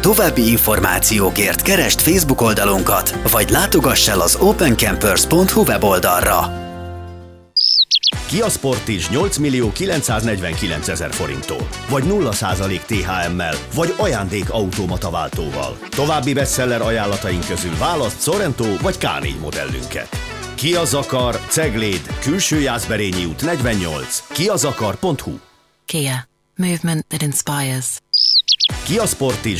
További információkért keresd Facebook oldalunkat, vagy látogass el az opencampers.hu weboldalra. Kia Sportage 8.949.000 forinttól, vagy 0% THM-mel, vagy ajándékautomata váltóval. További bestseller ajánlataink közül választ Sorento vagy K4 modellünket. Kia Zakar, Cegléd, Külső Jászberényi út 48, kiazakar.hu. Kia. Movement that inspires. Kia Sportage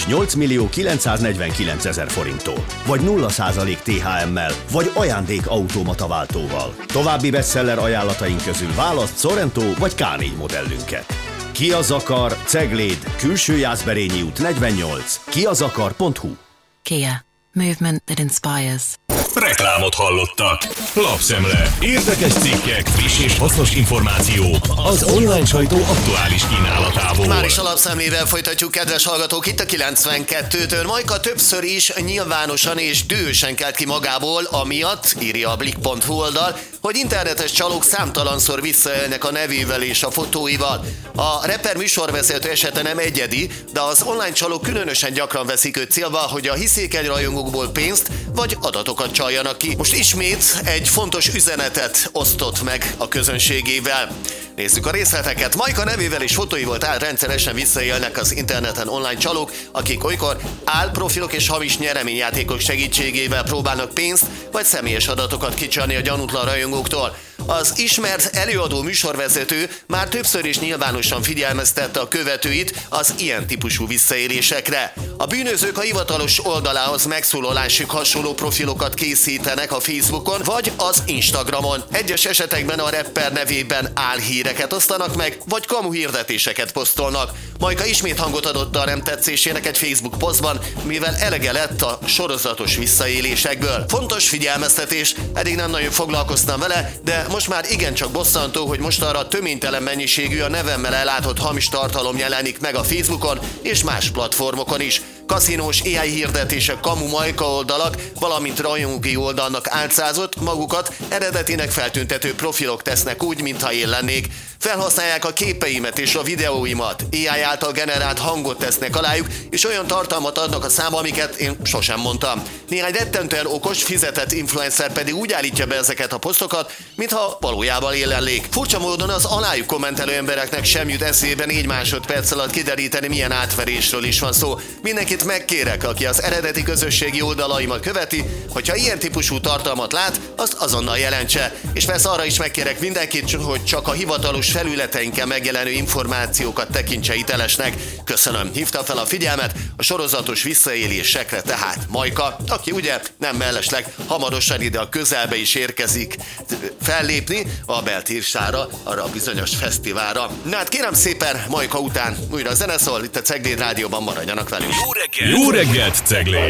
8.949.000 forinttól, vagy 0% THM-mel, vagy ajándékautomata váltóval. További bestseller ajánlataink közül választ Sorento vagy K4 modellünket. Kia Zakar, Cegléd, Külső Jászberényi út 48, kiazakar.hu. Kia. Movement that inspires. Reklámot hallottak. Lapszemle. Érdekes cikkek, friss és hasznos információk az online sajtó aktuális kínálatából. Már is a lapszemlével folytatjuk, kedves hallgatók, itt a 92-től. Majka többször is nyilvánosan és dühösen kelt ki magából, amiatt, írja a Blik.hu oldal, hogy internetes csalók számtalanszor visszaélnek a nevével és a fotóival. A rapper műsorvezető esete nem egyedi, de az online csalók különösen gyakran veszik őt célba, hogy a hiszékeny rajongókból pénzt vagy adatokat csaljanak ki. Most ismét egy fontos üzenetet osztott meg a közönségével. Nézzük a részleteket. Majka nevével és fotóival rendszeresen visszaélnek az interneten online csalók, akik olykor álprofilok és hamis nyereményjátékok segítségével próbálnak pénzt vagy személyes adatokat kicsalni a gyanútlan rajongóktól. Az ismert előadó műsorvezető már többször is nyilvánosan figyelmeztette a követőit az ilyen típusú visszaélésekre. A bűnözők a hivatalos oldalához megszólalásuk hasonló profilokat készítenek a Facebookon vagy az Instagramon. Egyes esetekben a rapper nevében álhíreket osztanak meg, vagy kamu hirdetéseket posztolnak. Majka ismét hangot adott a nem tetszésének egy Facebook posztban, mivel elege lett a sorozatos visszaélésekből. Fontos figyelmeztetés, eddig nem nagyon foglalkoztam vele, de most már igencsak bosszantó, hogy mostanra töménytelen mennyiségű a nevemmel ellátott hamis tartalom jelenik meg a Facebookon és más platformokon is. Kaszinós AI hirdetések, kamu Majka oldalak, valamint rajongói oldalnak álcázott, magukat eredetinek feltüntető profilok tesznek úgy, mintha én lennék. Felhasználják a képeimet és a videóimat, AI által generált hangot tesznek alájuk, és olyan tartalmat adnak a számba, amiket én sosem mondtam. Néhány rettentően okos, fizetett influencer pedig úgy állítja be ezeket a posztokat, mintha valójában én lennék. Furcsa módon az alájuk kommentelő embereknek sem jut eszébe 4 másodperc alatt kideríteni, milyen átverésről is van szó. Mindenkit megkérek, aki az eredeti közösségi oldalaimat követi, hogyha ilyen típusú tartalmat lát, azt azonnal jelentse. És persze arra is megkérek mindenkit, hogy csak a hivatalos felületeinken megjelenő információkat tekintse hitelesnek. Köszönöm, hívta fel a figyelmet a sorozatos visszaélésekre tehát Majka, aki ugye nem mellesleg hamarosan ide a közelbe is érkezik fellépni a Beltírsára, arra a bizonyos fesztiválra. Na hát kérem szépen, Majka után újra zene szól, itt a Cegléd Rádióban, maradjanak velünk. Jó reggelt, Cegléd!